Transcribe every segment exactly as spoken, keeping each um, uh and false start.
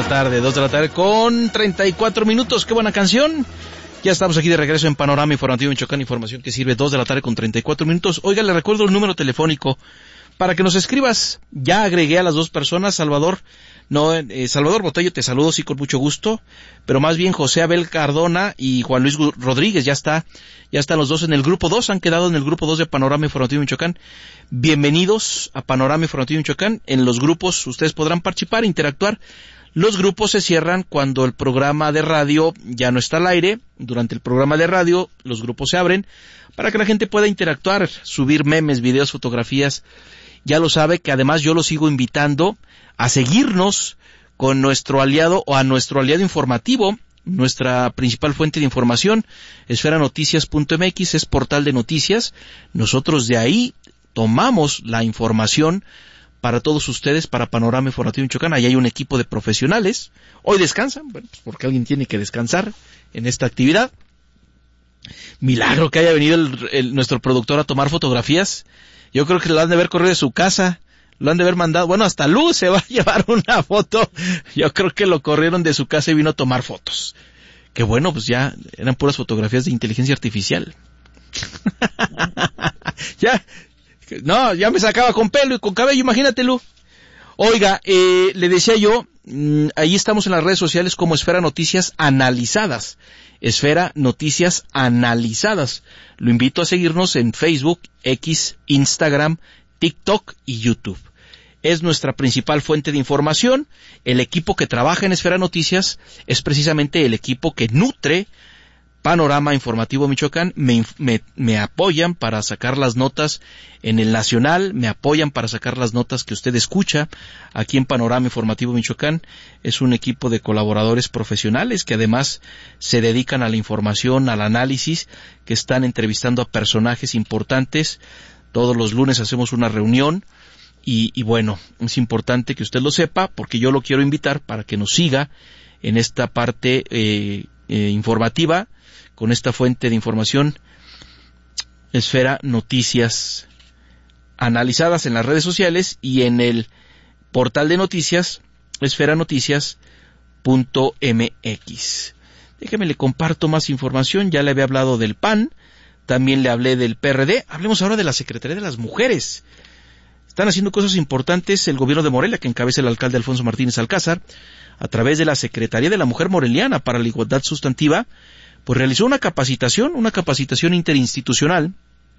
la tarde, dos de la tarde con treinta y cuatro minutos. Qué buena canción. Ya estamos aquí de regreso en Panorama Informativo Michoacán, información que sirve, dos de la tarde con treinta y cuatro minutos. Oiga, le recuerdo el número telefónico para que nos escribas. Ya agregué a las dos personas, Salvador, no, eh, Salvador Botello, te saludo, sí, con mucho gusto, pero más bien José Abel Cardona y Juan Luis Rodríguez, ya está, ya están los dos en el grupo dos, han quedado en el grupo dos de Panorama Informativo Michoacán. Bienvenidos a Panorama Informativo Michoacán. En los grupos ustedes podrán participar, interactuar. Los grupos se cierran cuando el programa de radio ya no está al aire. Durante el programa de radio, los grupos se abren para que la gente pueda interactuar, subir memes, videos, fotografías. Ya lo sabe que además yo lo sigo invitando a seguirnos con nuestro aliado o a nuestro aliado informativo, nuestra principal fuente de información, esfera noticias punto eme equis, es portal de noticias. Nosotros de ahí tomamos la información para todos ustedes, para Panorama Informativo Michoacán. Ahí hay un equipo de profesionales. Hoy descansan, bueno, pues porque alguien tiene que descansar en esta actividad. Milagro que haya venido el, el, nuestro productor a tomar fotografías. Yo creo que lo han de haber corrido de su casa, lo han de haber mandado, bueno, hasta Luz se va a llevar una foto. Yo creo que lo corrieron de su casa y vino a tomar fotos. Que bueno, pues ya eran puras fotografías de inteligencia artificial. ya... No, ya me sacaba con pelo y con cabello, imagínate, Lu. Oiga, eh, le decía yo, mmm, ahí estamos en las redes sociales como Esfera Noticias Analizadas. Esfera Noticias Analizadas. Lo invito a seguirnos en Facebook, X, Instagram, TikTok y YouTube. Es nuestra principal fuente de información. El equipo que trabaja en Esfera Noticias es precisamente el equipo que nutre Panorama Informativo Michoacán. Me, me, me apoyan para sacar las notas en el Nacional, me apoyan para sacar las notas que usted escucha aquí en Panorama Informativo Michoacán. Es un equipo de colaboradores profesionales que además se dedican a la información, al análisis, que están entrevistando a personajes importantes. Todos los lunes hacemos una reunión y, y bueno, es importante que usted lo sepa porque yo lo quiero invitar para que nos siga en esta parte eh, eh, informativa, con esta fuente de información, Esfera Noticias Analizadas en las redes sociales y en el portal de noticias, esfera noticias punto eme equis. Déjeme le comparto más información, ya le había hablado del P A N, también le hablé del P R D, hablemos ahora de la Secretaría de las Mujeres. Están haciendo cosas importantes el gobierno de Morelia, que encabeza el alcalde Alfonso Martínez Alcázar, a través de la Secretaría de la Mujer Moreliana para la Igualdad Sustantiva, pues realizó una capacitación, una capacitación interinstitucional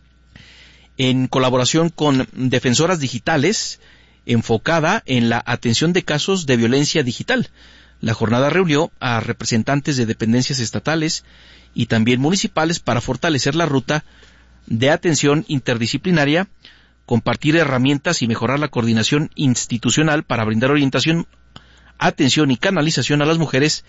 en colaboración con defensoras digitales enfocada en la atención de casos de violencia digital. La jornada reunió a representantes de dependencias estatales y también municipales para fortalecer la ruta de atención interdisciplinaria, compartir herramientas y mejorar la coordinación institucional para brindar orientación, atención y canalización a las mujeres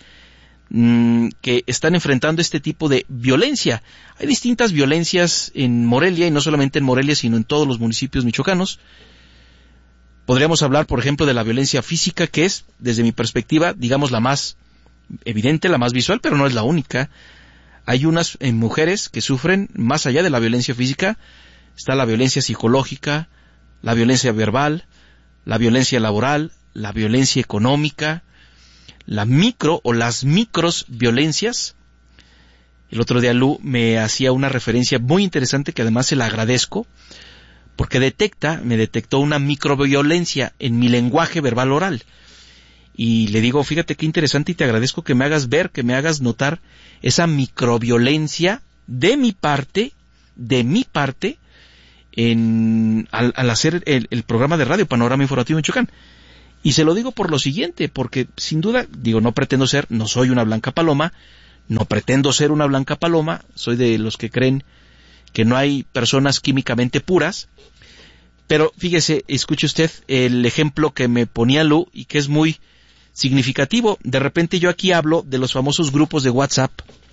que están enfrentando este tipo de violencia. Hay distintas violencias en Morelia, y no solamente en Morelia, sino en todos los municipios michoacanos. Podríamos hablar, por ejemplo, de la violencia física, que es, desde mi perspectiva, digamos, la más evidente, la más visual, pero no es la única. Hay unas eh, mujeres que sufren, más allá de la violencia física, está la violencia psicológica, la violencia verbal, la violencia laboral, la violencia económica, la micro o las micros violencias. El otro día Lu me hacía una referencia muy interesante que además se la agradezco porque detecta, me detectó una microviolencia en mi lenguaje verbal oral. Y le digo, fíjate qué interesante y te agradezco que me hagas ver, que me hagas notar esa microviolencia de mi parte, de mi parte, en, al, al hacer el, el programa de radio Panorama Informativo Michoacán. Y se lo digo por lo siguiente, porque sin duda, digo, no pretendo ser, no soy una blanca paloma, no pretendo ser una blanca paloma, soy de los que creen que no hay personas químicamente puras, pero fíjese, escuche usted el ejemplo que me ponía Lu y que es muy significativo. De repente yo aquí hablo de los famosos grupos de WhatsApp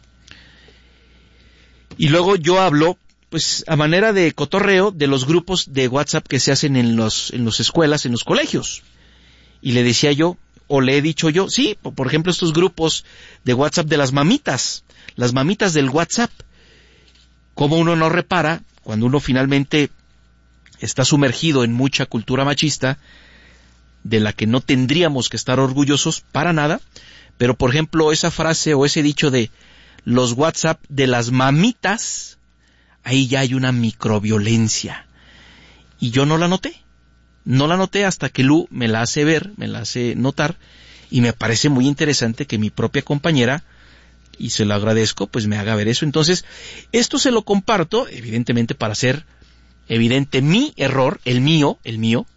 y luego yo hablo, pues a manera de cotorreo, de los grupos de WhatsApp que se hacen en los, en las escuelas, en los colegios. Y le decía yo, o le he dicho yo, sí, por ejemplo, estos grupos de WhatsApp de las mamitas, las mamitas del WhatsApp. Como uno no repara, cuando uno finalmente está sumergido en mucha cultura machista, de la que no tendríamos que estar orgullosos para nada, pero por ejemplo esa frase o ese dicho de los WhatsApp de las mamitas, ahí ya hay una microviolencia, y yo no la noté, no la noté hasta que Lu me la hace ver, me la hace notar, y me parece muy interesante que mi propia compañera, y se lo agradezco, pues me haga ver eso. Entonces, esto se lo comparto, evidentemente para hacer evidente mi error, el mío, el mío,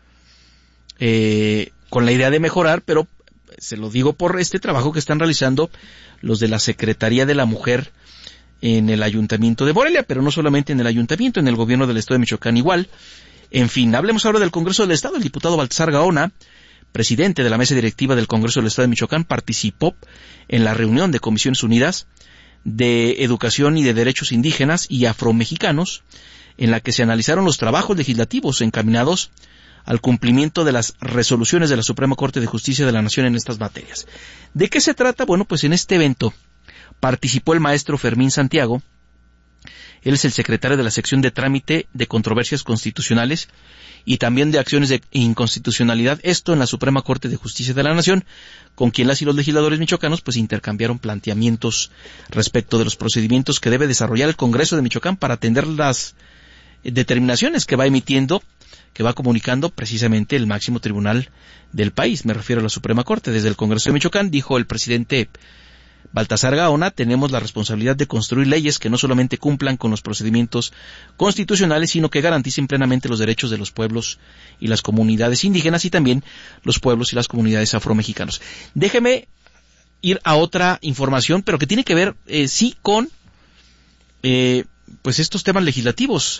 eh, con la idea de mejorar, pero se lo digo por este trabajo que están realizando los de la Secretaría de la Mujer en el Ayuntamiento de Morelia, pero no solamente en el Ayuntamiento, en el Gobierno del Estado de Michoacán igual. En fin, hablemos ahora del Congreso del Estado. El diputado Baltasar Gaona, presidente de la mesa directiva del Congreso del Estado de Michoacán, participó en la reunión de Comisiones Unidas de Educación y de Derechos Indígenas y Afromexicanos, en la que se analizaron los trabajos legislativos encaminados al cumplimiento de las resoluciones de la Suprema Corte de Justicia de la Nación en estas materias. ¿De qué se trata? Bueno, pues en este evento participó el maestro Fermín Santiago. Él es el secretario de la sección de trámite de controversias constitucionales y también de acciones de inconstitucionalidad, esto en la Suprema Corte de Justicia de la Nación, con quien las y los legisladores michoacanos pues intercambiaron planteamientos respecto de los procedimientos que debe desarrollar el Congreso de Michoacán para atender las determinaciones que va emitiendo, que va comunicando precisamente el máximo tribunal del país, me refiero a la Suprema Corte. Desde el Congreso de Michoacán, dijo el presidente Baltasar Gaona, tenemos la responsabilidad de construir leyes que no solamente cumplan con los procedimientos constitucionales, sino que garanticen plenamente los derechos de los pueblos y las comunidades indígenas y también los pueblos y las comunidades afromexicanos. Déjeme ir a otra información, pero que tiene que ver, eh, sí, con eh, pues estos temas legislativos.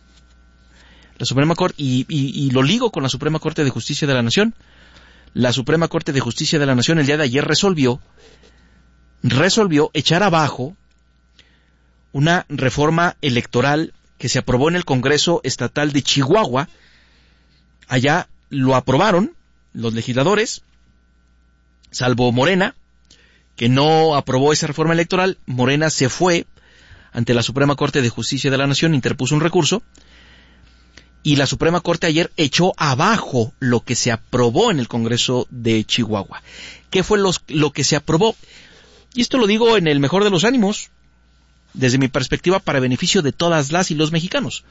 La Suprema Corte, y, y, y lo ligo con la Suprema Corte de Justicia de la Nación. La Suprema Corte de Justicia de la Nación el día de ayer resolvió resolvió echar abajo una reforma electoral que se aprobó en el Congreso Estatal de Chihuahua. Allá lo aprobaron los legisladores, salvo Morena, que no aprobó esa reforma electoral. Morena se fue ante la Suprema Corte de Justicia de la Nación, interpuso un recurso, y la Suprema Corte ayer echó abajo lo que se aprobó en el Congreso de Chihuahua. ¿Qué fue los, lo que se aprobó? Y esto lo digo en el mejor de los ánimos, desde mi perspectiva, para beneficio de todas las y los mexicanos.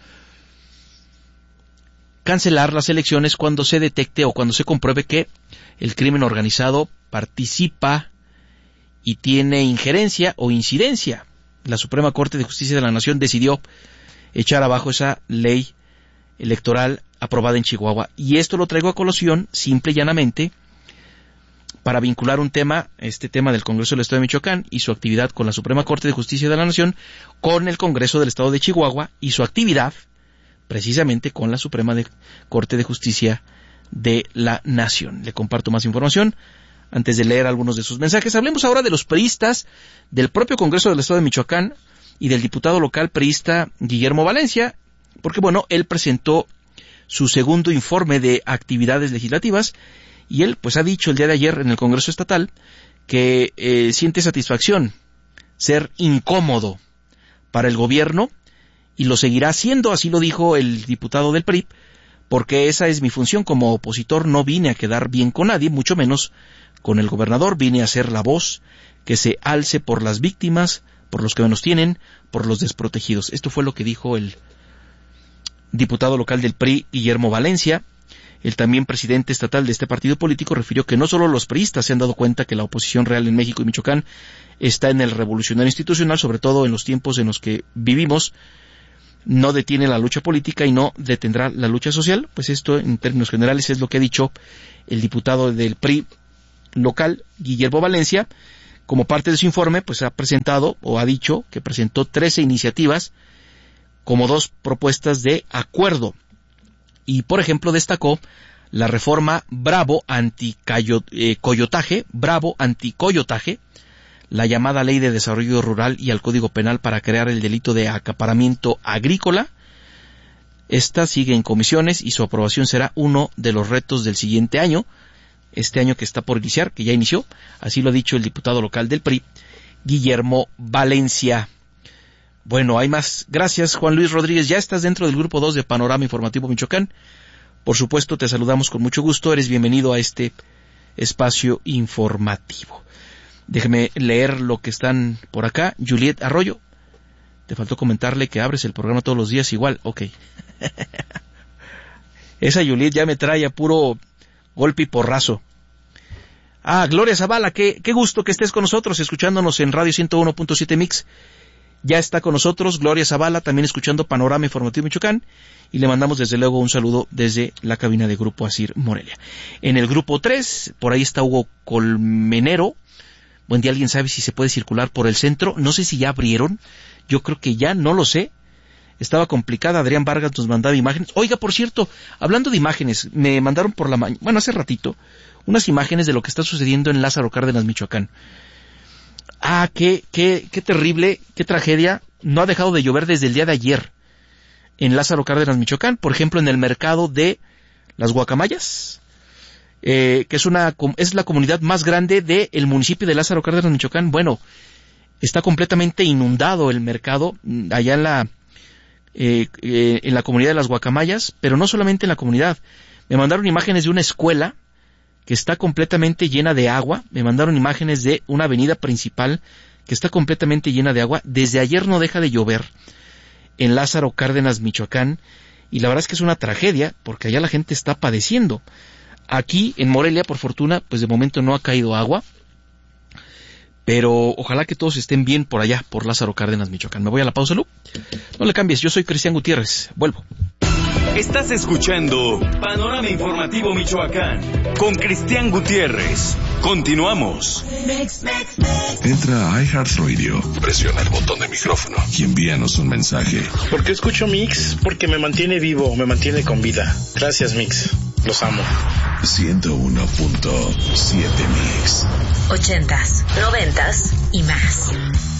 Cancelar las elecciones cuando se detecte o cuando se compruebe que el crimen organizado participa y tiene injerencia o incidencia. La Suprema Corte de Justicia de la Nación decidió echar abajo esa ley electoral aprobada en Chihuahua. Y esto lo traigo a colación simple y llanamente para vincular un tema, este tema del Congreso del Estado de Michoacán y su actividad con la Suprema Corte de Justicia de la Nación, con el Congreso del Estado de Chihuahua y su actividad precisamente con la Suprema de Corte de Justicia de la Nación. Le comparto más información antes de leer algunos de sus mensajes. Hablemos ahora de los priistas del propio Congreso del Estado de Michoacán y del diputado local priista Guillermo Valencia, porque bueno, él presentó su segundo informe de actividades legislativas. Y él, pues, ha dicho el día de ayer en el Congreso Estatal que eh, siente satisfacción ser incómodo para el gobierno y lo seguirá haciendo, así lo dijo el diputado del P R I, porque esa es mi función como opositor. No vine a quedar bien con nadie, mucho menos con el gobernador. Vine a ser la voz que se alce por las víctimas, por los que menos tienen, por los desprotegidos. Esto fue lo que dijo el diputado local del P R I, Guillermo Valencia. El también presidente estatal de este partido político refirió que no solo los priistas se han dado cuenta que la oposición real en México y Michoacán está en el revolucionario institucional, sobre todo en los tiempos en los que vivimos, no detiene la lucha política y no detendrá la lucha social. Pues esto, en términos generales, es lo que ha dicho el diputado del P R I local, Guillermo Valencia. Como parte de su informe, pues ha presentado, o ha dicho, que presentó trece iniciativas como dos propuestas de acuerdo. Y, por ejemplo, destacó la reforma Bravo anti-coyotaje, Bravo anti-coyotaje, la llamada Ley de Desarrollo Rural y al Código Penal para crear el delito de acaparamiento agrícola. Esta sigue en comisiones y su aprobación será uno de los retos del siguiente año, este año que está por iniciar, que ya inició. Así lo ha dicho el diputado local del P R I, Guillermo Valencia. Bueno, hay más. Gracias, Juan Luis Rodríguez. Ya estás dentro del grupo dos de Panorama Informativo Michoacán. por supuesto te saludamos con mucho gusto, eres bienvenido a este espacio informativo. Déjeme leer lo que están por acá. Juliet Arroyo, te faltó comentarle que abres el programa todos los días igual, ok. Esa Juliet ya me trae a puro golpe y porrazo. Ah, Gloria Zavala, qué, qué gusto que estés con nosotros, escuchándonos en Radio ciento uno punto siete Mix. Ya está con nosotros Gloria Zavala, también escuchando Panorama Informativo Michoacán, y le mandamos desde luego un saludo desde la cabina de Grupo Asir Morelia. En el grupo tres, por ahí está Hugo Colmenero. Buen día, ¿alguien sabe si se puede circular por el centro? No sé si ya abrieron, yo creo que ya, no lo sé. Estaba complicada, Adrián Vargas nos mandaba imágenes. Oiga, por cierto, hablando de imágenes, me mandaron por la mañana, bueno, hace ratito, unas imágenes de lo que está sucediendo en Lázaro Cárdenas, Michoacán. Ah, qué, qué, qué terrible, qué tragedia. No ha dejado de llover desde el día de ayer en Lázaro Cárdenas, Michoacán. Por ejemplo, en el mercado de Las Guacamayas, eh, que es una es la comunidad más grande del municipio de Lázaro Cárdenas, Michoacán. Bueno, está completamente inundado el mercado allá en la eh, eh, en la comunidad de Las Guacamayas, pero no solamente en la comunidad. Me mandaron imágenes de una escuela que está completamente llena de agua. Me mandaron imágenes de una avenida principal que está completamente llena de agua. Desde ayer no deja de llover en Lázaro Cárdenas, Michoacán, y la verdad es que es una tragedia, porque allá la gente está padeciendo. Aquí, en Morelia, por fortuna, pues de momento no ha caído agua, pero ojalá que todos estén bien por allá, por Lázaro Cárdenas, Michoacán. Me voy a la pausa, Lu. No le cambies, yo soy Cristian Gutiérrez. Vuelvo. Estás escuchando Panorama Informativo Michoacán con Cristian Gutiérrez. Continuamos. Entra a iHeartRadio, presiona el botón de micrófono y envíanos un mensaje. ¿Por qué escucho Mix? Porque me mantiene vivo, me mantiene con vida. Gracias, Mix. Los amo. ciento uno punto siete Mix. Ochentas, noventas y más.